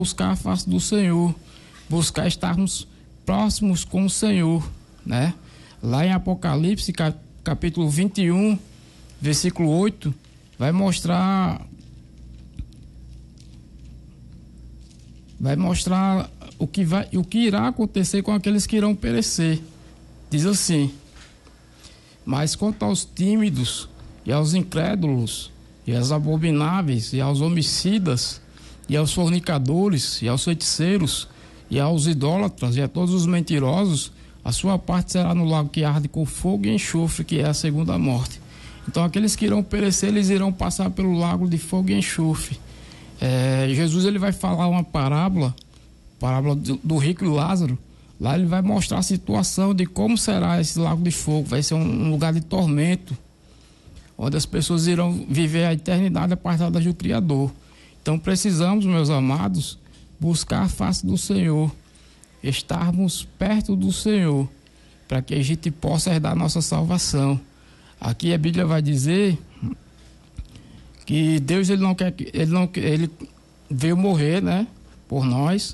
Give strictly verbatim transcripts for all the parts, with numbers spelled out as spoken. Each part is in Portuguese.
buscar a face do Senhor, buscar estarmos próximos com o Senhor, né? Lá em Apocalipse, capítulo vinte e um, versículo oito, vai mostrar vai mostrar o que vai, o que irá acontecer com aqueles que irão perecer. Diz assim: mas quanto aos tímidos e aos incrédulos e aos abomináveis e aos homicidas e aos fornicadores e aos feiticeiros e aos idólatras e a todos os mentirosos, a sua parte será no lago que arde com fogo e enxofre, que é a segunda morte. Então aqueles que irão perecer, eles irão passar pelo lago de fogo e enxofre. É, Jesus ele vai falar uma parábola, parábola do, do rico e Lázaro. Lá ele vai mostrar a situação de como será esse lago de fogo. Vai ser um, um lugar de tormento, onde as pessoas irão viver a eternidade apartadas do Criador. Então precisamos, meus amados, buscar a face do Senhor, estarmos perto do Senhor, para que a gente possa herdar nossa salvação. Aqui a Bíblia vai dizer que Deus ele não quer, ele não ele veio morrer, né, por nós.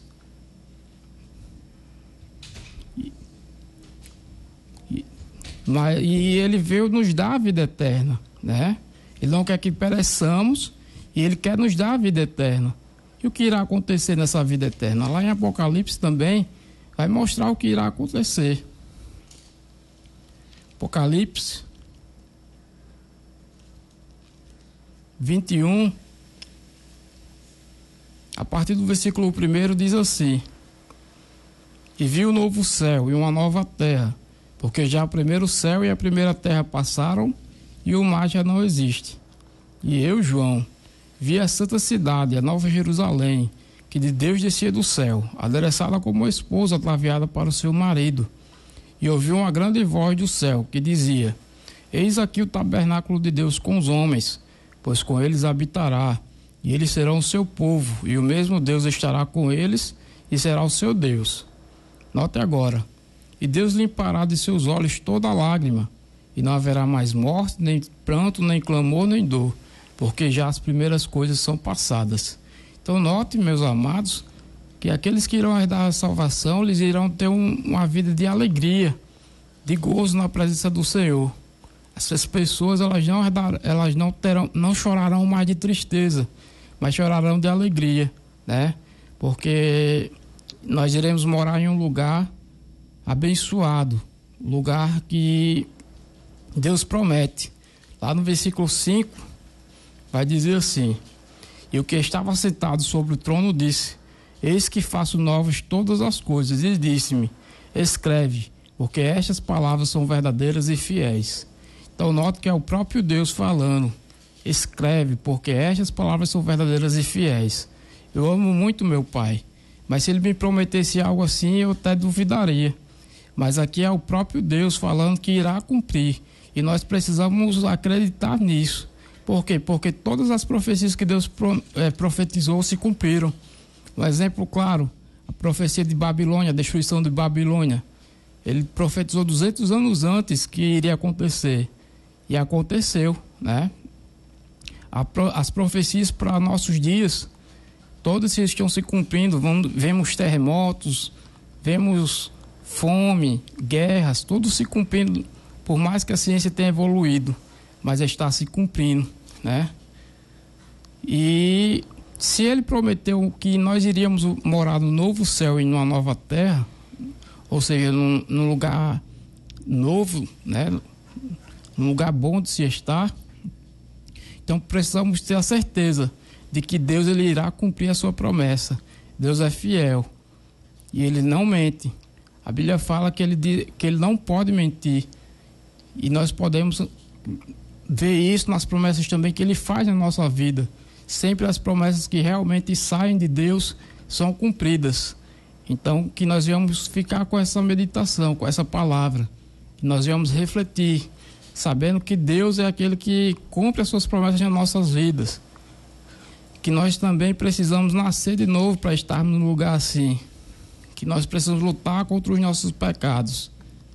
E, e, mas, e ele veio nos dar a vida eterna, né? Ele não quer que pereçamos e ele quer nos dar a vida eterna. E o que irá acontecer nessa vida eterna? Lá em Apocalipse também vai mostrar o que irá acontecer. Apocalipse vinte e um, a partir do versículo primeiro, diz assim: e vi o novo céu e uma nova terra, porque já o primeiro céu e a primeira terra passaram e o mar já não existe. E eu, João, vi a santa cidade, a nova Jerusalém, que de Deus descia do céu, adereçada como uma esposa ataviada para o seu marido. E ouvi uma grande voz do céu, que dizia: eis aqui o tabernáculo de Deus com os homens, pois com eles habitará, e eles serão o seu povo, e o mesmo Deus estará com eles, e será o seu Deus. Note agora: e Deus limpará de seus olhos toda lágrima, e não haverá mais morte, nem pranto, nem clamor, nem dor, porque já as primeiras coisas são passadas. Então note, meus amados, que aqueles que irão herdar a salvação, eles irão ter um, uma vida de alegria, de gozo na presença do Senhor. Essas pessoas, elas não herdar, elas não terão, não chorarão mais de tristeza, mas chorarão de alegria, né? Porque nós iremos morar em um lugar abençoado, lugar que Deus promete. Lá no versículo cinco vai dizer assim: e o que estava sentado sobre o trono disse: eis que faço novas todas as coisas. E disse-me: escreve, porque estas palavras são verdadeiras e fiéis. Então note que é o próprio Deus falando: escreve, porque estas palavras são verdadeiras e fiéis. Eu amo muito meu pai, mas se ele me prometesse algo assim, eu até duvidaria. Mas aqui é o próprio Deus falando que irá cumprir, e nós precisamos acreditar nisso. Por quê? Porque todas as profecias que Deus pro, é, profetizou se cumpriram. Um exemplo claro: a profecia de Babilônia, a destruição de Babilônia. Ele profetizou duzentos anos antes que iria acontecer. E aconteceu, né? As profecias para nossos dias, todas estão se cumprindo. Vamos, vemos terremotos, vemos fome, guerras, tudo se cumprindo, por mais que a ciência tenha evoluído, mas está se cumprindo, né? E se ele prometeu que nós iríamos morar no novo céu e numa nova terra, ou seja, num, num lugar novo, né? Um lugar bom de se estar, então precisamos ter a certeza de que Deus ele irá cumprir a sua promessa. Deus é fiel e ele não mente. A Bíblia fala que ele, que ele não pode mentir, e nós podemos ver isso nas promessas também que ele faz na nossa vida. Sempre as promessas que realmente saem de Deus são cumpridas. Então que nós vamos ficar com essa meditação, com essa palavra, que nós vamos refletir, sabendo que Deus é aquele que cumpre as suas promessas nas nossas vidas. Que nós também precisamos nascer de novo para estarmos num lugar assim. Que nós precisamos lutar contra os nossos pecados.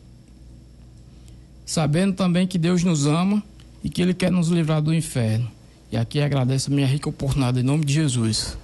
Sabendo também que Deus nos ama e que Ele quer nos livrar do inferno. E aqui agradeço a minha rica oportunidade em nome de Jesus.